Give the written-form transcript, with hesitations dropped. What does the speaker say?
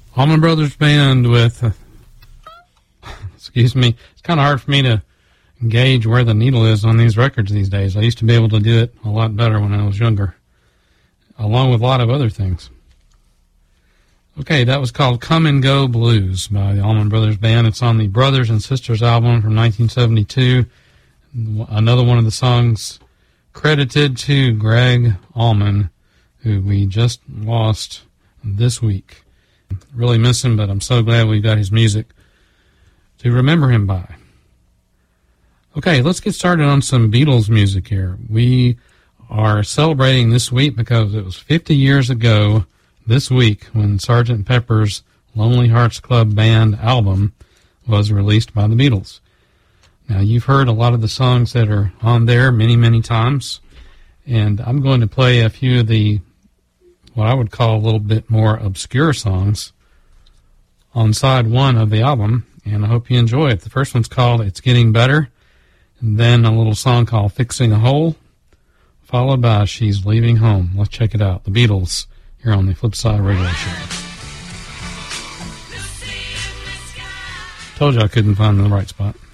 Allman Brothers Band with, excuse me, it's kind of hard for me to gauge where the needle is on these records these days. I used to be able to do it a lot better when I was younger, along with a lot of other things. Okay, that was called Come and Go Blues by the Allman Brothers Band. It's on the Brothers and Sisters album from 1972. Another one of the songs credited to Gregg Allman, who we just lost this week. Really miss him, but I'm so glad we got his music to remember him by. Okay, let's get started on some Beatles music here. We are celebrating this week because it was 50 years ago this week when Sgt. Pepper's Lonely Hearts Club Band album was released by the Beatles. Now, you've heard a lot of the songs that are on there many, many times, and I'm going to play a few of the, what I would call a little bit more obscure songs on side one of the album, and I hope you enjoy it. The first one's called It's Getting Better, and then a little song called Fixing a Hole, followed by She's Leaving Home. Let's check it out. The Beatles here on the Flipside Radio Show. Told you I couldn't find the right spot.